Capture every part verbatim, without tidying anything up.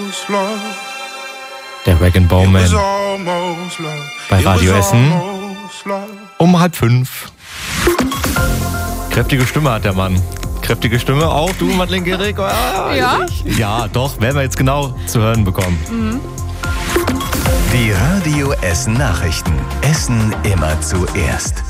Der Rag and Bowman bei Radio Essen um halb fünf. Kräftige Stimme hat der Mann. Kräftige Stimme, auch du, Madeleine Gehrig? Ja? Ja? Ja, doch, werden wir jetzt genau zu hören bekommen. Mhm. Die Radio Essen Nachrichten. Essen immer zuerst.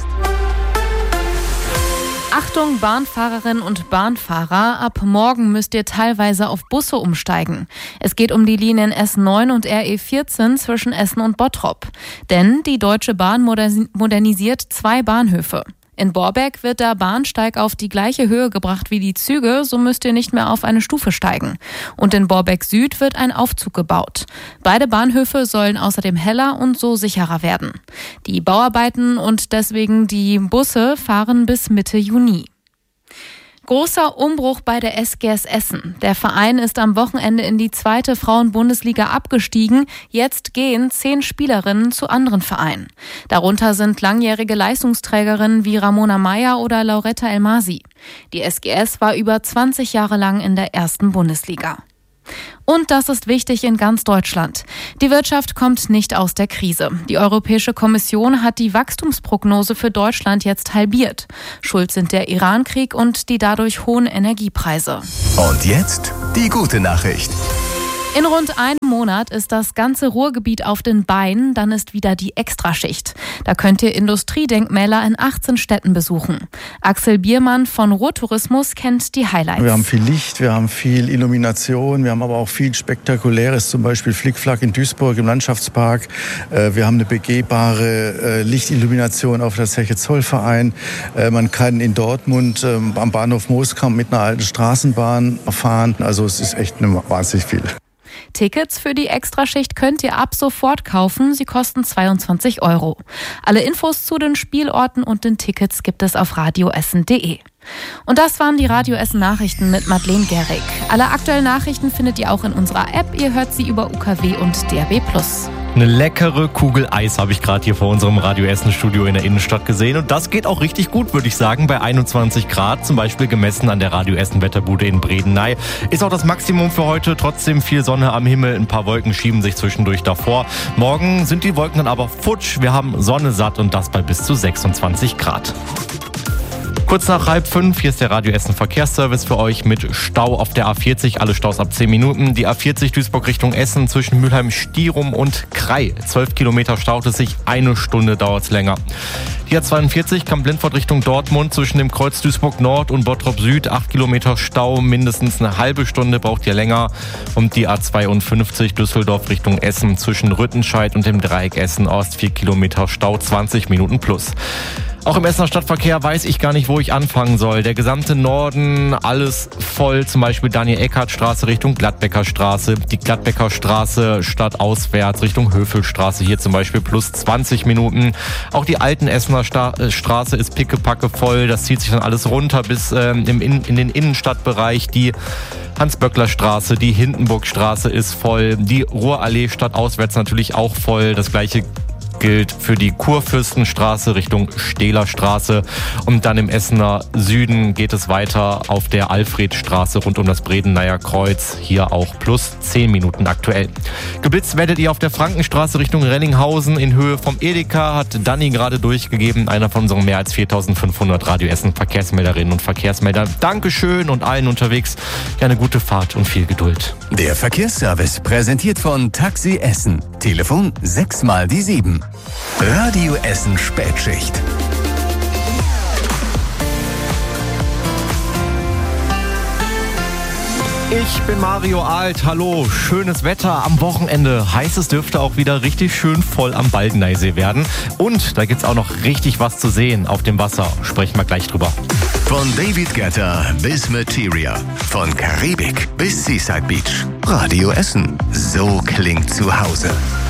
Achtung, Bahnfahrerinnen und Bahnfahrer, ab morgen müsst ihr teilweise auf Busse umsteigen. Es geht um die Linien S neun und R E vierzehn zwischen Essen und Bottrop. Denn die Deutsche Bahn modernisiert zwei Bahnhöfe. In Borbeck wird der Bahnsteig auf die gleiche Höhe gebracht wie die Züge, so müsst ihr nicht mehr auf eine Stufe steigen. Und in Borbeck Süd wird ein Aufzug gebaut. Beide Bahnhöfe sollen außerdem heller und so sicherer werden. Die Bauarbeiten und deswegen die Busse fahren bis Mitte Juni. Großer Umbruch bei der S G S Essen. Der Verein ist am Wochenende in die zweite Frauenbundesliga abgestiegen. Jetzt gehen zehn Spielerinnen zu anderen Vereinen. Darunter sind langjährige Leistungsträgerinnen wie Ramona Meyer oder Lauretta Elmasi. Die S G S war über zwanzig Jahre lang in der ersten Bundesliga. Und das ist wichtig in ganz Deutschland. Die Wirtschaft kommt nicht aus der Krise. Die Europäische Kommission hat die Wachstumsprognose für Deutschland jetzt halbiert. Schuld sind der Irankrieg und die dadurch hohen Energiepreise. Und jetzt die gute Nachricht. In rund einem Monat ist das ganze Ruhrgebiet auf den Beinen, dann ist wieder die Extraschicht. Da könnt ihr Industriedenkmäler in achtzehn Städten besuchen. Axel Biermann von Ruhrtourismus kennt die Highlights. Wir haben viel Licht, wir haben viel Illumination, wir haben aber auch viel Spektakuläres, zum Beispiel Flickflack in Duisburg im Landschaftspark. Wir haben eine begehbare Lichtillumination auf der Zeche Zollverein. Man kann in Dortmund am Bahnhof Mooskamp mit einer alten Straßenbahn fahren. Also es ist echt wahnsinnig viel. Tickets für die Extraschicht könnt ihr ab sofort kaufen. Sie kosten zweiundzwanzig Euro. Alle Infos zu den Spielorten und den Tickets gibt es auf radioessen punkt de. Und das waren die Radio Essen Nachrichten mit Madeleine Gehrig. Alle aktuellen Nachrichten findet ihr auch in unserer App. Ihr hört sie über U K W und D A B plus. Eine leckere Kugel Eis habe ich gerade hier vor unserem Radio Essen Studio in der Innenstadt gesehen. Und das geht auch richtig gut, würde ich sagen, bei einundzwanzig Grad. Zum Beispiel gemessen an der Radio Essen Wetterbude in Bredeney. Ist auch das Maximum für heute. Trotzdem viel Sonne am Himmel. Ein paar Wolken schieben sich zwischendurch davor. Morgen sind die Wolken dann aber futsch. Wir haben Sonne satt und das bei bis zu sechsundzwanzig Grad. Kurz nach halb fünf, hier ist der Radio Essen Verkehrsservice für euch mit Stau auf der A vierzig, alle Staus ab zehn Minuten. Die A vierzig Duisburg Richtung Essen zwischen Mülheim-Stierum und Krai. zwölf Kilometer staut es sich, eine Stunde dauert es länger. Die A zweiundvierzig Kamp-Lindfort Richtung Dortmund zwischen dem Kreuz Duisburg Nord und Bottrop Süd. acht Kilometer Stau, mindestens eine halbe Stunde, braucht ihr länger. Und die A zweiundfünfzig Düsseldorf Richtung Essen zwischen Rüttenscheid und dem Dreieck Essen Ost. vier Kilometer Stau, zwanzig Minuten plus. Auch im Essener Stadtverkehr weiß ich gar nicht, wo ich anfangen soll. Der gesamte Norden, alles voll, zum Beispiel Daniel-Eckhardt-Straße Richtung Gladbecker Straße, die Gladbecker Straße stadtauswärts Richtung Höfelstraße, hier zum Beispiel plus zwanzig Minuten. Auch die alten Essener Sta- Straße ist pickepacke voll, das zieht sich dann alles runter bis ähm, im in, in den Innenstadtbereich. Die Hans-Böckler-Straße, die Hindenburgstraße ist voll, die Ruhrallee stadtauswärts natürlich auch voll, das gleiche gilt für die Kurfürstenstraße Richtung Stehlerstraße. Und dann im Essener Süden geht es weiter auf der Alfredstraße rund um das Bredeneyer Kreuz. Hier auch plus zehn Minuten aktuell. Geblitzt werdet ihr auf der Frankenstraße Richtung Rellinghausen in Höhe vom Edeka, hat Danny gerade durchgegeben, einer von unseren mehr als viertausendfünfhundert Radio Essen Verkehrsmelderinnen und Verkehrsmeldern. Dankeschön und allen unterwegs ja eine gute Fahrt und viel Geduld. Der Verkehrsservice präsentiert von Taxi Essen. Telefon sechs mal die sieben. Radio Essen Spätschicht. Ich bin Mario Alt, hallo, schönes Wetter am Wochenende. Heißt, es dürfte auch wieder richtig schön voll am Baldeneysee werden. Und da gibt's auch noch richtig was zu sehen auf dem Wasser. Sprechen wir gleich drüber. Von David Guetta bis Materia, von Karibik bis Seaside Beach. Radio Essen, so klingt zu Hause.